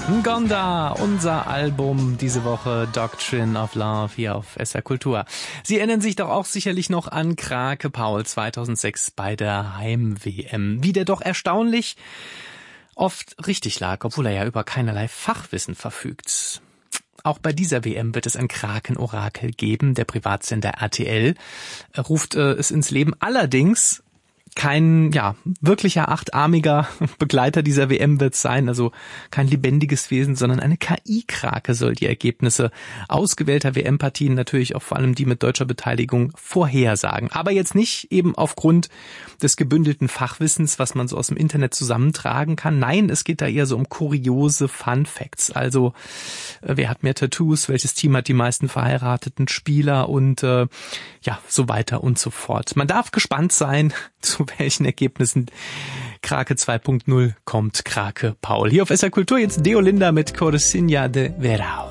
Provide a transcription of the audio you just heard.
Gonda, unser Album diese Woche, Doctrine of Love, hier auf SR Kultur. Sie erinnern sich doch auch sicherlich noch an Krake Paul 2006 bei der Heim-WM. Wie der doch erstaunlich oft richtig lag, obwohl er ja über keinerlei Fachwissen verfügt. Auch bei dieser WM wird es ein Kraken-Orakel geben. Der Privatsender RTL ruft es ins Leben. Allerdings kein, wirklicher achtarmiger Begleiter dieser WM wird sein, also kein lebendiges Wesen, sondern eine KI-Krake soll die Ergebnisse ausgewählter WM-Partien, natürlich auch vor allem die mit deutscher Beteiligung, vorhersagen. Aber jetzt nicht eben aufgrund des gebündelten Fachwissens, was man so aus dem Internet zusammentragen kann. Nein, es geht da eher so um kuriose Fun-Facts. Also, wer hat mehr Tattoos, welches Team hat die meisten verheirateten Spieler und so weiter und so fort. Man darf gespannt sein, zu welchen Ergebnissen Krake 2.0 kommt. Krake Paul. Hier auf SR Kultur jetzt Deolinda mit Coresinha de Verão.